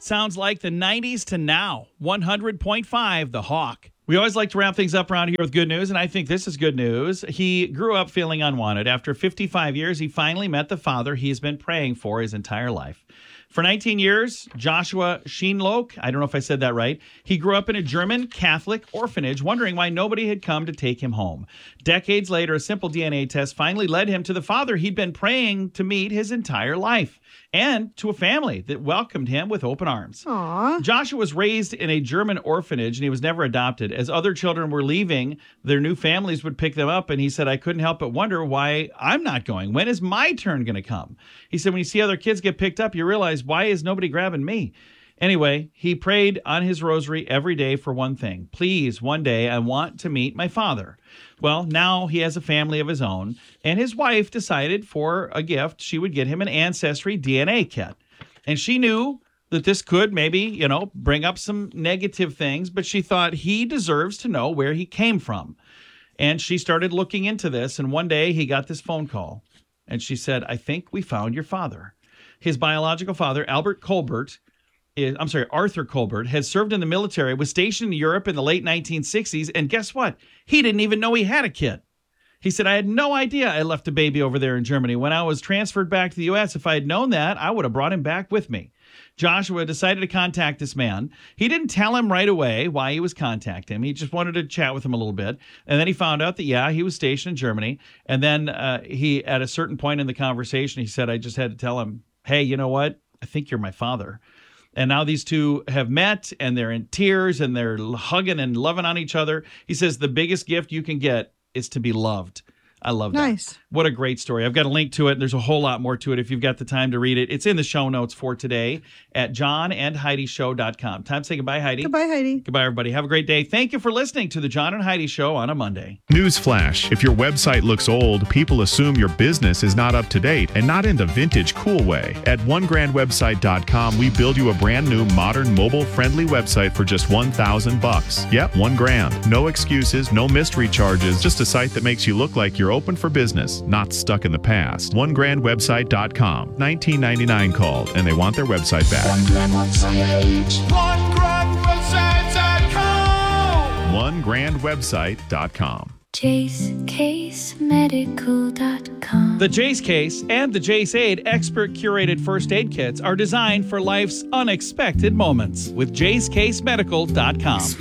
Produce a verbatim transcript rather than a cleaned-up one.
sounds like the nineties to now. one hundred point five, The Hawk. We always like to wrap things up around here with good news, and I think this is good news. He grew up feeling unwanted. After fifty-five years, he finally met the father he's been praying for his entire life. For nineteen years, Joshua Sheenlock, I don't know if I said that right, he grew up in a German Catholic orphanage, wondering why nobody had come to take him home. Decades later, a simple D N A test finally led him to the father he'd been praying to meet his entire life, and to a family that welcomed him with open arms. Aww. Joshua was raised in a German orphanage, and he was never adopted. As other children were leaving, their new families would pick them up, and he said, I couldn't help but wonder why I'm not going. When is my turn going to come? He said, when you see other kids get picked up, you realize, why is nobody grabbing me? Anyway, he prayed on his rosary every day for one thing. Please, one day, I want to meet my father. Well, now he has a family of his own, and his wife decided for a gift she would get him an Ancestry D N A kit. And she knew that this could maybe, you know, bring up some negative things, but she thought he deserves to know where he came from. And she started looking into this, and one day he got this phone call, and she said, I think we found your father. His biological father, Albert Colbert, is, I'm sorry, Arthur Colbert, has served in the military, was stationed in Europe in the late nineteen sixties, and guess what? He didn't even know he had a kid. He said, I had no idea I left a baby over there in Germany. When I was transferred back to the U S, if I had known that, I would have brought him back with me. Joshua decided to contact this man. He didn't tell him right away why he was contacting him. He just wanted to chat with him a little bit. And then he found out that, yeah, he was stationed in Germany. And then uh, he, at a certain point in the conversation, he said, I just had to tell him, hey, you know what? I think you're my father. And now these two have met, and they're in tears, and they're hugging and loving on each other. He says the biggest gift you can get is to be loved. I love that. Nice. What a great story. I've got a link to it. There's a whole lot more to it if you've got the time to read it. It's in the show notes for today at john and heidi show dot com. Time to say goodbye, Heidi. Goodbye, Heidi. Goodbye, everybody. Have a great day. Thank you for listening to the John and Heidi Show on a Monday. Newsflash: if your website looks old, people assume your business is not up to date, and not in the vintage cool way. At one grand website dot com, we build you a brand new, modern, mobile-friendly website for just one thousand bucks. Yep, one grand. No excuses, no mystery charges, just a site that makes you look like you're open for business, not stuck in the past. one grand website dot com. nineteen ninety-nine called, and they want their website back. one grand website. one grand website dot com. one grand website dot com. Jace Case Medical dot com. The Jace Case and the Jace Aid expert curated first aid kits are designed for life's unexpected moments with Jace Case Medical dot com.